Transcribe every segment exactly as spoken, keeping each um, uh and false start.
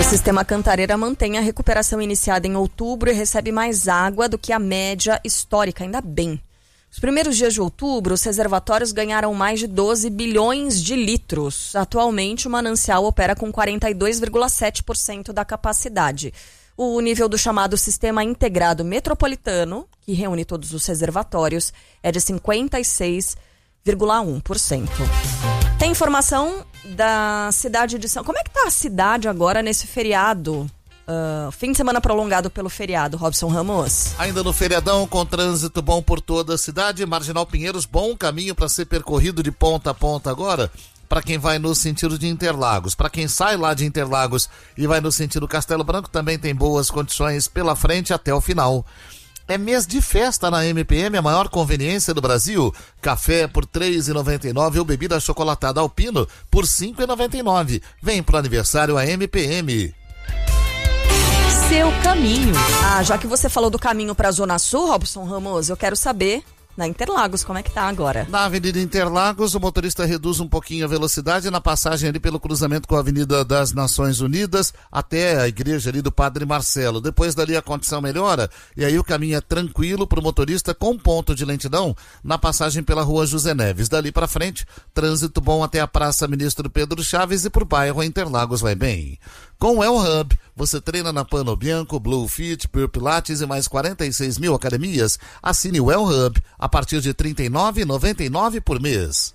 Sistema Cantareira mantém a recuperação iniciada em outubro e recebe mais água do que a média histórica, ainda bem. Nos primeiros dias de outubro, os reservatórios ganharam mais de doze bilhões de litros. Atualmente, o manancial opera com quarenta e dois vírgula sete por cento da capacidade. O nível do chamado Sistema Integrado Metropolitano, que reúne todos os reservatórios, é de cinquenta e seis vírgula um por cento. Tem informação da cidade de São... Como é que tá a cidade agora nesse feriado? Uh, fim de semana prolongado pelo feriado, Robson Ramos. Ainda no feriadão, com trânsito bom por toda a cidade. Marginal Pinheiros, bom caminho para ser percorrido de ponta a ponta agora, para quem vai no sentido de Interlagos. Para quem sai lá de Interlagos e vai no sentido Castelo Branco, também tem boas condições pela frente até o final. É mês de festa na M P M, a maior conveniência do Brasil. Café por três reais e noventa e nove centavos ou bebida chocolatada Alpino por cinco reais e noventa e nove centavos. Vem pro aniversário a M P M. Seu caminho. Ah, já que você falou do caminho para a Zona Sul, Robson Ramos, eu quero saber, na Interlagos, como é que tá agora? Na Avenida Interlagos, o motorista reduz um pouquinho a velocidade na passagem ali pelo cruzamento com a Avenida das Nações Unidas até a igreja ali do Padre Marcelo. Depois dali a condição melhora e aí o caminho é tranquilo para o motorista com ponto de lentidão na passagem pela Rua José Neves. Dali para frente, trânsito bom até a Praça Ministro Pedro Chaves e pro bairro Interlagos vai bem. Com o El Hub, você treina na Pano Bianco, Blue Fit, Pure Pilates e mais quarenta e seis mil academias. Assine o El Hub a partir de trinta e nove reais e noventa e nove centavos por mês.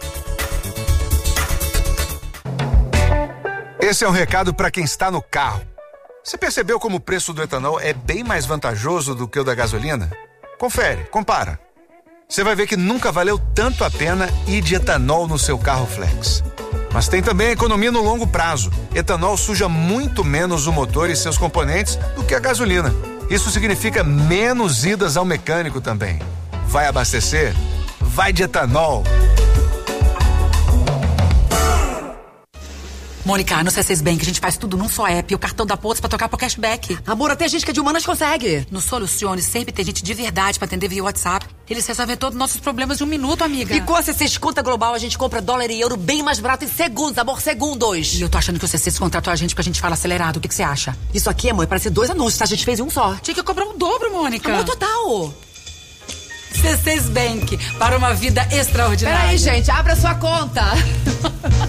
Esse é um recado para quem está no carro. Você percebeu como o preço do etanol é bem mais vantajoso do que o da gasolina? Confere, compara. Você vai ver que nunca valeu tanto a pena ir de etanol no seu carro flex. Mas tem também a economia no longo prazo. Etanol suja muito menos o motor e seus componentes do que a gasolina. Isso significa menos idas ao mecânico também. Vai abastecer? Vai de etanol. Mônica, no C seis Bank a gente faz tudo num só app. O cartão da Pontos pra trocar pro cashback. Amor, até gente que é de humanas consegue. No Solucione sempre tem gente de verdade pra atender via WhatsApp. Eles resolvem todos os nossos problemas em um minuto, amiga. E com a C seis Conta Global a gente compra dólar e euro bem mais barato em segundos, amor, segundos. E eu tô achando que o C seis contratou a gente porque a gente fala acelerado. O que que você acha? Isso aqui, amor, parece dois anúncios, tá? A gente fez um só. Tinha que cobrar um dobro, Mônica. Amor, total. C seis Bank, para uma vida extraordinária. Peraí, gente, abra sua conta.